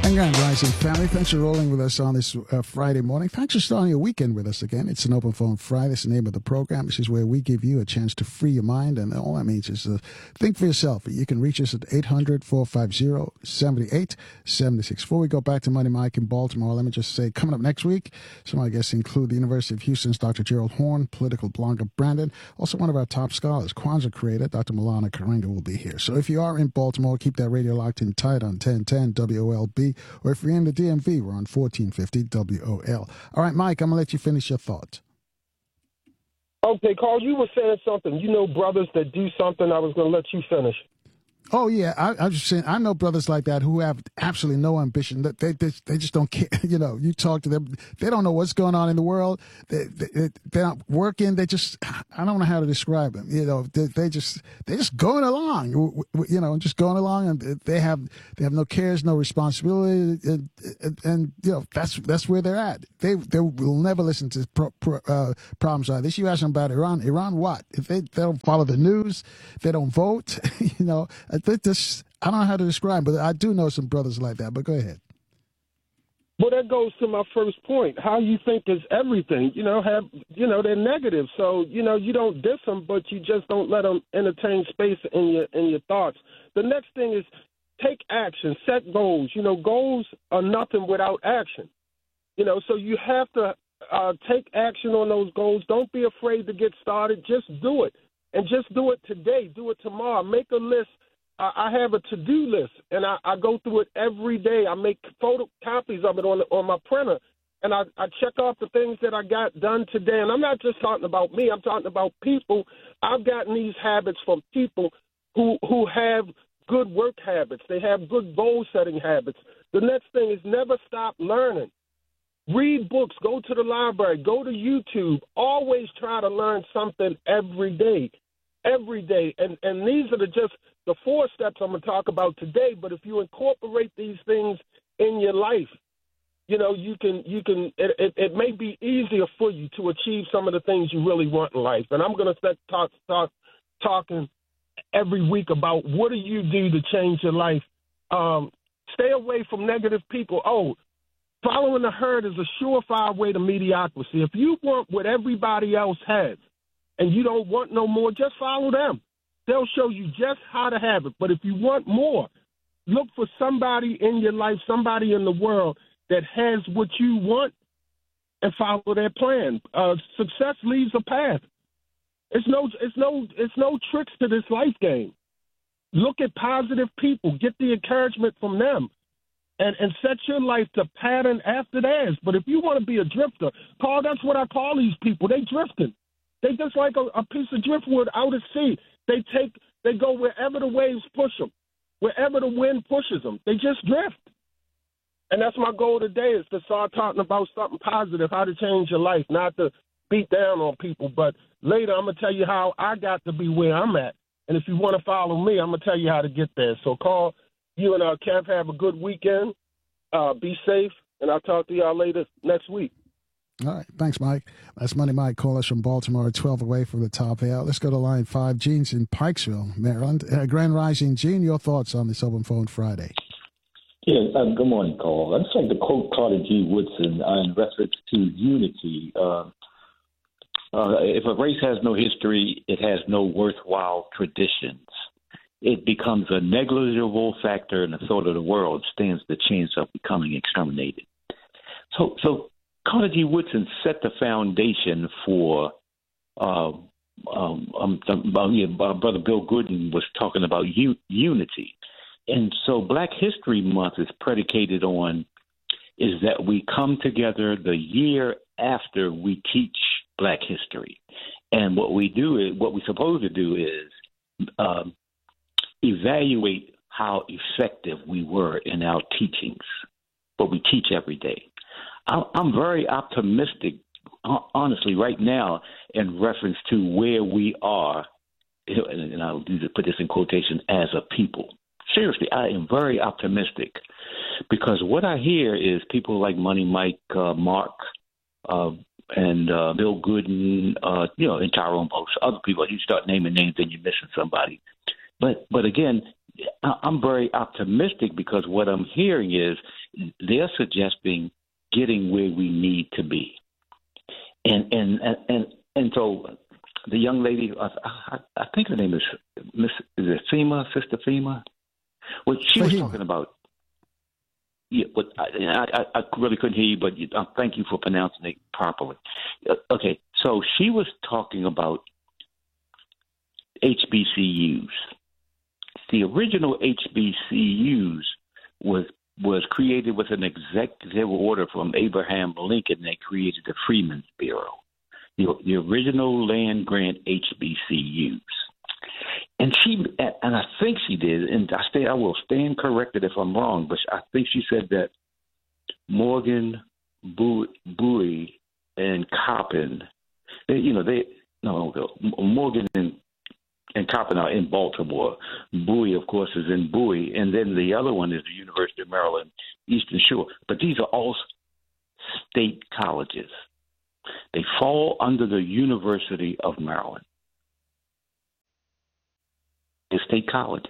And Grand Rising family, thanks for rolling with us on this Friday morning. Thanks for starting your weekend with us again. It's an Open Phone Friday. It's the name of the program. This is where we give you a chance to free your mind. And all that means is think for yourself. You can reach us at 800-450-7876. Before we go back to Money Mike in Baltimore, let me just say, coming up next week, some of our guests include the University of Houston's Dr. Gerald Horn, political blogger Brandon, also one of our top scholars, Kwanzaa creator, Dr. Milana Karenga will be here. So if you are in Baltimore, keep that radio locked in tight on 1010 WOLB. Or if you're in the DMV, we're on 1450 WOL. All right, Mike, I'm going to let you finish your thought. Okay, Carl, you were saying something. You know brothers that do something. I was going to let you finish. Oh, yeah. I'm just saying, I know brothers like that who have absolutely no ambition. They just don't care. You know, you talk to them, they don't know what's going on in the world. They're not working. I don't know how to describe them. You know, they're just going along, you know, just going along, and they have no cares, no responsibility. And you know, that's where they're at. They will never listen to problems like this. You ask them about Iran. Iran what? If they don't follow the news, they don't vote, you know, I don't know how to describe, but I do know some brothers like that. But go ahead. Well, that goes to my first point. How you think is everything. You know, they're negative. So you know, you don't diss them, but you just don't let them entertain space in your thoughts. The next thing is take action, set goals. You know, goals are nothing without action. You know, so you have to take action on those goals. Don't be afraid to get started. Just do it, and just do it today. Do it tomorrow. Make a list. I have a to-do list, and I go through it every day. I make photocopies of it on my printer, and I check off the things that I got done today. And I'm not just talking about me. I'm talking about people. I've gotten these habits from people who have good work habits. They have good goal-setting habits. The next thing is never stop learning. Read books. Go to the library. Go to YouTube. Always try to learn something every day. Every day. And these are just the 4 steps I'm going to talk about today. But if you incorporate these things in your life, you know, it may be easier for you to achieve some of the things you really want in life. And I'm going to start talking every week about what do you do to change your life. Stay away from negative people. Following the herd is a surefire way to mediocrity. If you want what everybody else has, and you don't want no more, just follow them. They'll show you just how to have it. But if you want more, look for somebody in your life, somebody in the world that has what you want, and follow their plan. Success leaves a path. It's no tricks to this life game. Look at positive people. Get the encouragement from them. And set your life to pattern after theirs. But if you want to be a drifter, Paul, that's what I call these people. They drifting. They just like a piece of driftwood out at sea. They go wherever the waves push them, wherever the wind pushes them. They just drift. And that's my goal today, is to start talking about something positive, how to change your life, not to beat down on people. But later I'm going to tell you how I got to be where I'm at. And if you want to follow me, I'm going to tell you how to get there. So Carl, you and Kev have a good weekend. Be safe, and I'll talk to y'all later next week. All right. Thanks, Mike. That's Money Mike. Call us from Baltimore, 12 away from the top here. Let's go to line 5. Gene's in Pikesville, Maryland. Grand Rising. Gene, your thoughts on this Open Phone Friday? Yeah, good morning, Carl. I'd just like to quote Carter G. Woodson in reference to unity. If a race has no history, it has no worthwhile traditions. It becomes a negligible factor in the thought of the world, stands the chance of becoming exterminated. So Carter G. Woodson set the foundation for Brother Bill Gooden was talking about unity. And so Black History Month is predicated on is that we come together the year after we teach Black history. And what we're supposed to do is evaluate how effective we were in our teachings, but we teach every day. I'm very optimistic, honestly, right now, in reference to where we are, and I'll put this in quotation, as a people. Seriously, I am very optimistic, because what I hear is people like Money Mike, Mark, and Bill Gooden, and Tyrone Post, other people. You start naming names and you're missing somebody. But again, I'm very optimistic because what I'm hearing is they're suggesting getting where we need to be, and so the young lady, I think her name is is it Sister FEMA? What she was talking about. Yeah, but I really couldn't hear you, but thank you for pronouncing it properly. Okay, so she was talking about HBCUs. The original HBCUs was created with an executive order from Abraham Lincoln. They created the Freedmen's Bureau, the original land grant HBCUs. And I think she did, and I will stand corrected if I'm wrong, but I think she said that Morgan, Bowie, and Coppin, Morgan and Coppin are in Baltimore. Bowie, of course, is in Bowie, and then the other one is the University of Maryland, Eastern Shore. But these are all state colleges. They fall under the University of Maryland. The state colleges.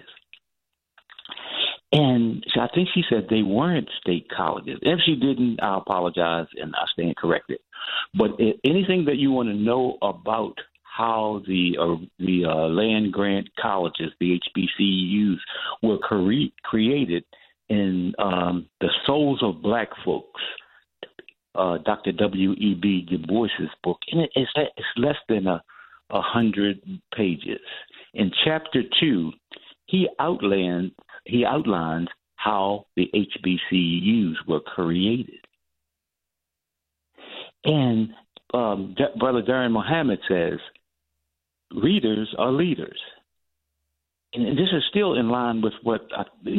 And so I think she said they weren't state colleges. If she didn't, I apologize and I stand corrected. But anything that you want to know about how the land grant colleges, the HBCUs, were created in the Souls of Black Folks, Dr. W.E.B. Du Bois's book, and it's less than 100 pages. In Chapter 2, he outlines how the HBCUs were created. And Brother Darren Muhammad says, readers are leaders. And this is still in line with what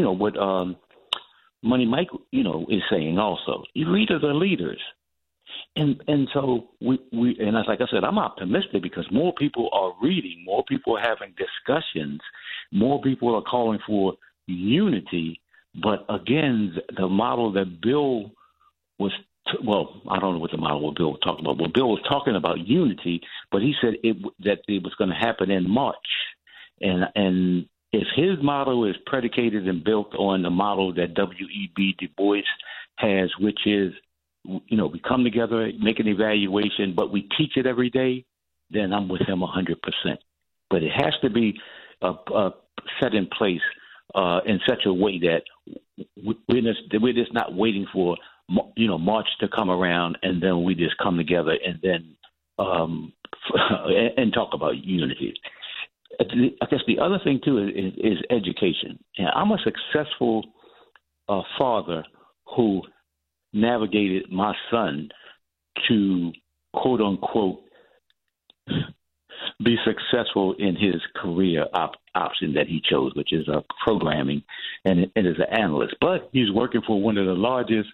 Money Mike, is saying also. Readers are leaders. And so we like I said, I'm optimistic because more people are reading, more people are having discussions, more people are calling for unity. But again, the model that Bill was, I don't know what the model Bill was talking about. Well, Bill was talking about unity, but he said that it was going to happen in March. And if his model is predicated and built on the model that W.E.B. Du Bois has, which is, we come together, make an evaluation, but we teach it every day, then I'm with him 100%. But it has to be set in place in such a way that we're just not waiting for, March to come around and then we just come together and then and talk about unity. I guess the other thing, too, is education. And I'm a successful father who navigated my son to, quote unquote, be successful in his career option that he chose, which is programming and as an analyst. But he's working for one of the largest,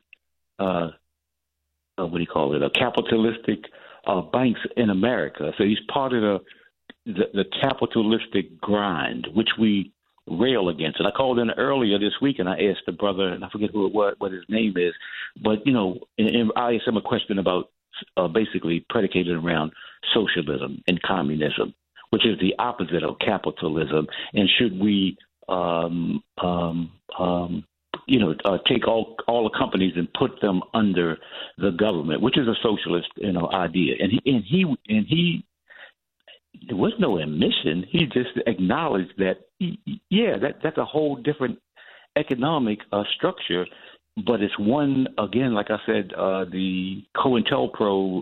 capitalistic banks in America. So he's part of the capitalistic grind, which we rail against. And I called in earlier this week and I asked the brother, and I forget what his name is, but, and I asked him a question about basically predicated around socialism and communism, which is the opposite of capitalism. And should we, take all the companies and put them under the government, which is a socialist, idea. And he there was no admission. He just acknowledged that, that's a whole different economic structure, but it's one, again, like I said, the COINTELPRO,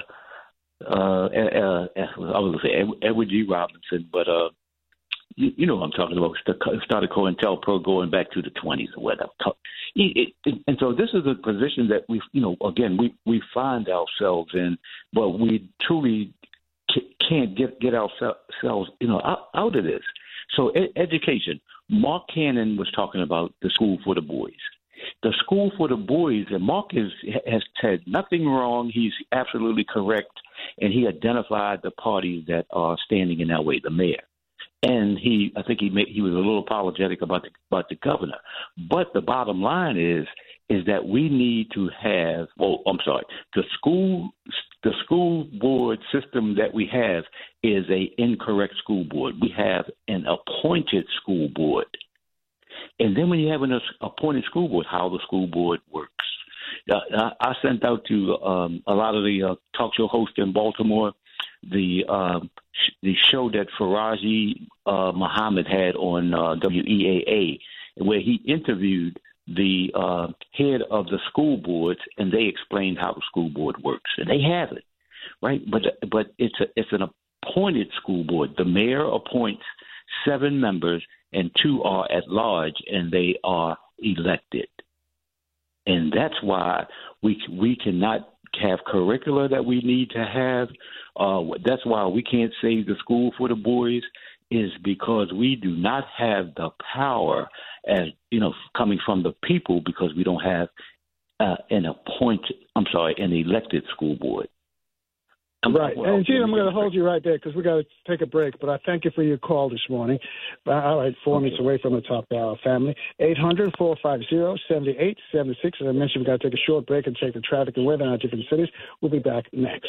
I was going to say Edward G. Robinson, but you know what I'm talking about. Started COINTELPRO going back to the 20s or whatever. And so this is a position that we find ourselves in, but we truly can't get ourselves out of this. So education. Mark Cannon was talking about the School for the Boys. The School for the Boys, and Mark has said nothing wrong. He's absolutely correct, and he identified the parties that are standing in that way, the mayor. And I think he was a little apologetic about the governor. But the bottom line is that we need to have, the school board system that we have is a incorrect school board. We have an appointed school board. And then when you have an appointed school board, how the school board works. I sent out to a lot of the talk show hosts in Baltimore the show that Faraji Muhammad had on WEAA, where he interviewed the head of the school boards, and they explained how the school board works, and they have it, right? But it's an appointed school board. The mayor appoints 7 members, and 2 are at large, and they are elected. And that's why we cannot have curricula that we need to have. That's why we can't save the school for the boys, is because we do not have the power, as coming from the people, because we don't have an elected school board. Right. And, Gene, I'm going to hold you right there because we got to take a break. But I thank you for your call this morning. All right, 4 minutes away from the top family. 800-450-7876. As I mentioned, we've got to take a short break and check the traffic and weather in our different cities. We'll be back next.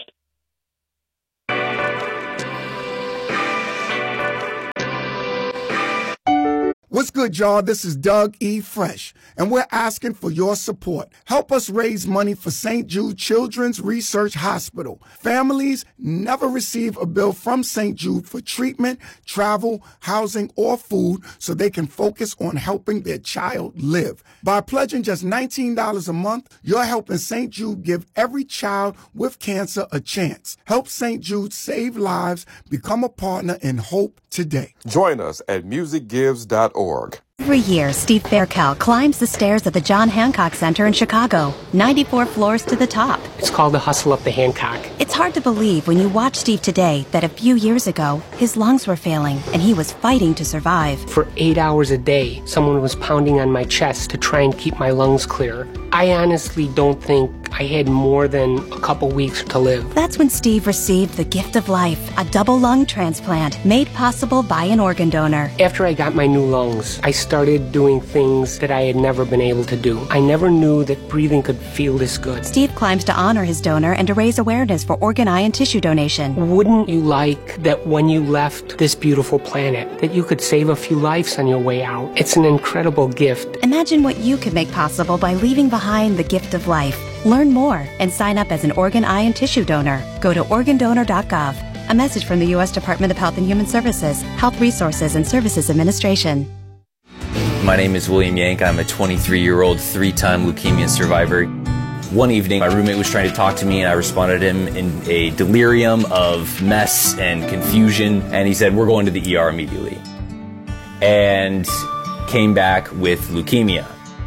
What's good, y'all? This is Doug E. Fresh, and we're asking for your support. Help us raise money for St. Jude Children's Research Hospital. Families never receive a bill from St. Jude for treatment, travel, housing, or food, so they can focus on helping their child live. By pledging just $19 a month, you're helping St. Jude give every child with cancer a chance. Help St. Jude save lives. Become a partner in hope today. Join us at musicgives.org. Every year, Steve Faircal climbs the stairs at the John Hancock Center in Chicago, 94 floors to the top. It's called the Hustle Up the Hancock. It's hard to believe when you watch Steve today that a few years ago, his lungs were failing and he was fighting to survive. For 8 hours a day, someone was pounding on my chest to try and keep my lungs clear. I honestly don't think I had more than a couple weeks to live. That's when Steve received the gift of life, a double lung transplant made possible by an organ donor. After I got my new lungs, I started doing things that I had never been able to do. I never knew that breathing could feel this good. Steve climbs to honor his donor and to raise awareness for organ, eye, and tissue donation. Wouldn't you like that when you left this beautiful planet, that you could save a few lives on your way out? It's an incredible gift. Imagine what you could make possible by leaving behind the gift of life. Learn more and sign up as an organ, eye, and tissue donor. Go to organdonor.gov. A message from the U.S. Department of Health and Human Services, Health Resources and Services Administration. My name is William Yank. I'm a 23-year-old, 3-time leukemia survivor. One evening, my roommate was trying to talk to me, and I responded to him in a delirium of mess and confusion, and he said, "We're going to the ER immediately," and came back with leukemia.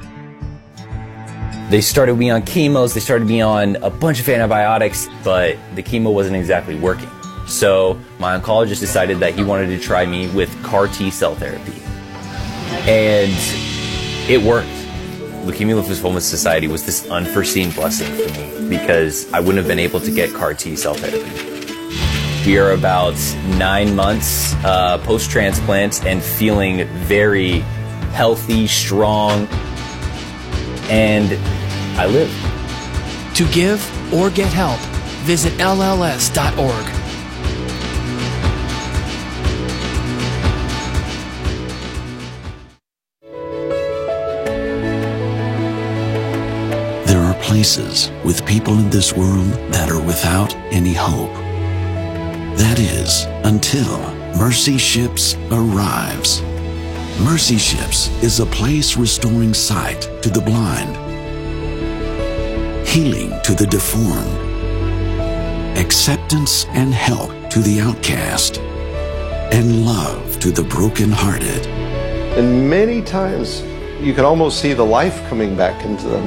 They started me on chemos, they started me on a bunch of antibiotics, but the chemo wasn't exactly working. So my oncologist decided that he wanted to try me with CAR T-cell therapy. And it worked. Leukemia Lymphoma Society was this unforeseen blessing for me because I wouldn't have been able to get CAR T-cell therapy. We are about 9 months post-transplant and feeling very healthy, strong, and I live. To give or get help, visit LLS.org. There are places with people in this world that are without any hope. That is, until Mercy Ships arrives. Mercy Ships is a place restoring sight to the blind, healing to the deformed, acceptance and help to the outcast, and love to the brokenhearted. And many times you can almost see the life coming back into them.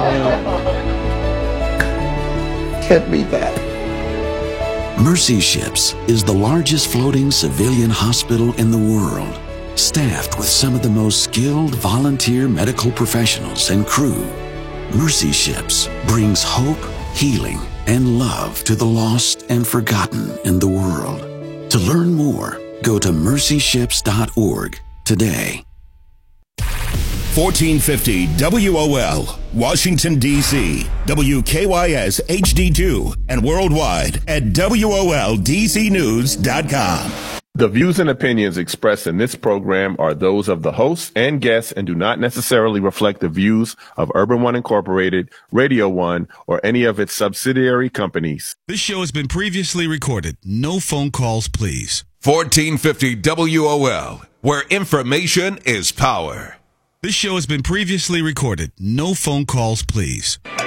Can't beat that. Mercy Ships is the largest floating civilian hospital in the world, staffed with some of the most skilled volunteer medical professionals and crew. Mercy Ships brings hope, healing, and love to the lost and forgotten in the world. To learn more, go to mercyships.org today. 1450 WOL, Washington, D.C., WKYS HD2, and worldwide at WOLDCnews.com. The views and opinions expressed in this program are those of the hosts and guests and do not necessarily reflect the views of Urban One Incorporated, Radio One, or any of its subsidiary companies. This show has been previously recorded. No phone calls, please. 1450 WOL, where information is power. This show has been previously recorded. No phone calls, please.